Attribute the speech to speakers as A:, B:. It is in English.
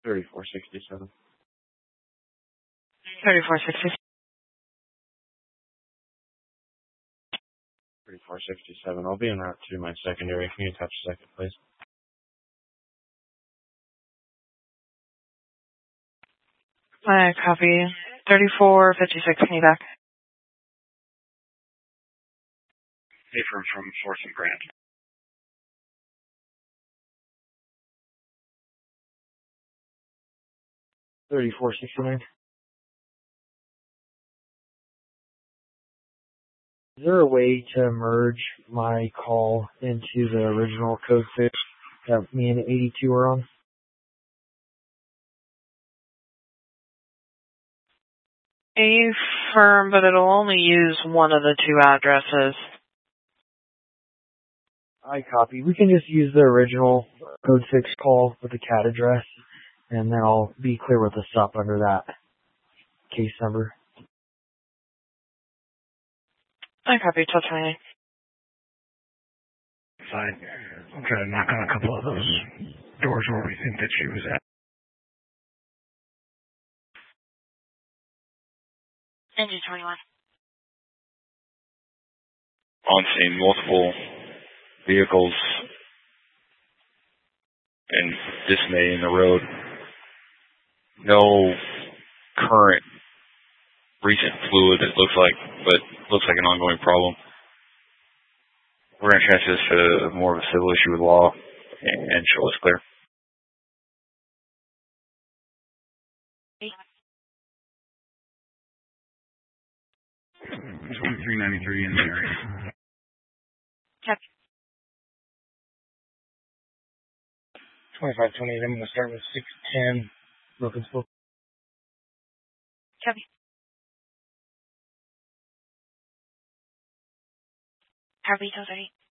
A: 3467.
B: 3460.
A: 3467. I'll be en route to my secondary. Can you touch a second, please?
B: Copy. 3456, can you back?
A: Affirm from Force and Grant. $3469. Is there a way to merge my call into the original code 6 that me and 82 are on?
B: Affirm, but it'll only use one of the two addresses.
A: I copy. We can just use the original code 6 call with the CAT address, and then I'll be clear with the sup under that case number.
B: I copy. Till 29.
C: Fine. I'm trying to knock on a couple of those doors where we think that she was at.
B: Engine 21.
D: On scene, multiple vehicles and dismay in the road. No current recent fluid, it looks like, but looks like an ongoing problem. We're going to transfer this to more of a civil issue with law and show us clear.
C: There's 393 in the area.
B: Copy.
C: 2528, I'm going to start with 610 Brookensville.
B: Copy. Copy. Till 30.